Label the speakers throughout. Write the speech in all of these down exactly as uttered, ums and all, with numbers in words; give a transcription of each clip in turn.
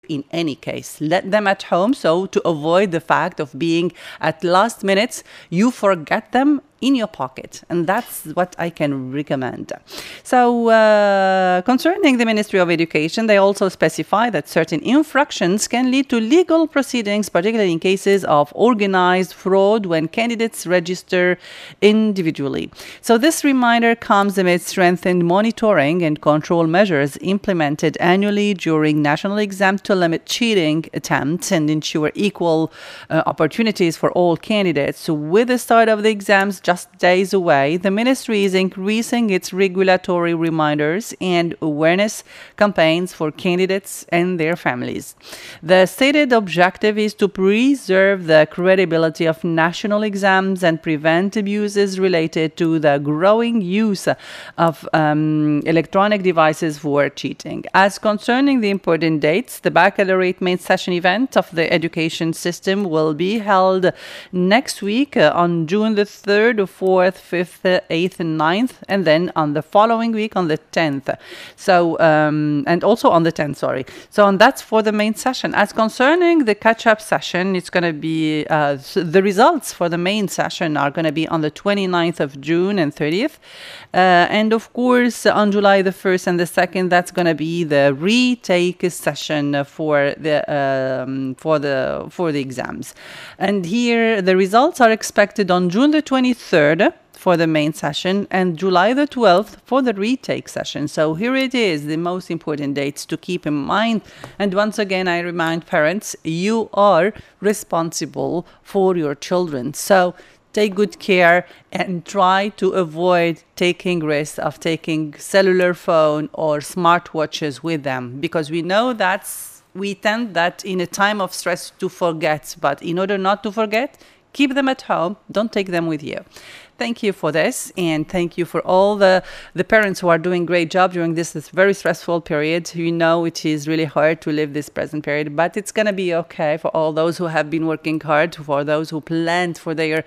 Speaker 1: in any case. Let them at home, so to avoid the fact of being at last minutes, you forget them in your pocket. And that's what I can recommend. So uh, concerning the Ministry of Education, they also specify that certain infractions can lead to legal proceedings, particularly in cases of organized fraud when candidates register individually. So this reminder comes amid strengthened monitoring and control measures implemented annually during national exams to limit cheating attempts and ensure equal uh, opportunities for all candidates. So with the start of the exams just days away, the ministry is increasing its regulatory reminders and awareness campaigns for candidates and their families. The stated objective is to preserve the credibility of national exams and prevent abuses related to the growing use of um, electronic devices for cheating. As concerning the important dates, the baccalaureate main session event of the education system will be held next week uh, on June the third, fourth, fifth, eighth, and ninth, and then on the following week on the tenth. So, um, and also on the tenth, sorry. So, and that's for the main session. As concerning the catch-up session, it's going to be, uh, so the results for the main session are going to be on the twenty-ninth of June and thirtieth. Uh, and of course, on July the first and the second, that's going to be the retake session for the um, for the for the exams. And here the results are expected on June the twenty-third for the main session and July the twelfth for the retake session. So here it is, the most important dates to keep in mind. And once again, I remind parents, you are responsible for your children. So take good care and try to avoid taking risks of taking cellular phone or smartwatches with them, because we know that's we tend that in a time of stress to forget. But in order not to forget, keep them at home. Don't take them with you. Thank you for this, and thank you for all the, the parents who are doing great job during this, this very stressful period. You know it is really hard to live this present period, but it's going to be okay for all those who have been working hard, for those who planned for their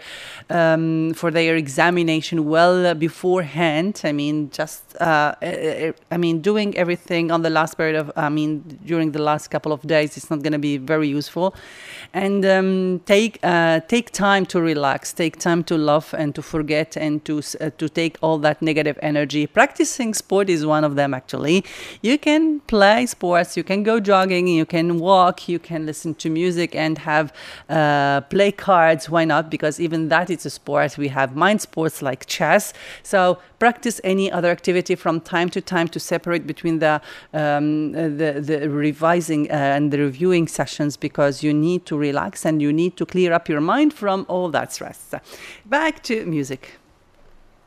Speaker 1: um, for their examination well beforehand. I mean, just uh, I mean, doing everything on the last period of, I mean, during the last couple of days, it's not going to be very useful. And um, take uh, take time to relax, take time to love and to forget. Forget and to uh, to take all that negative energy. Practicing sport is one of them, actually. You can play sports, you can go jogging, you can walk, you can listen to music and have uh, play cards. Why not? Because even that is a sport. We have mind sports like chess. So practice any other activity from time to time to separate between the um, the, the revising uh, and the reviewing sessions, because you need to relax and you need to clear up your mind from all that stress. Back to music.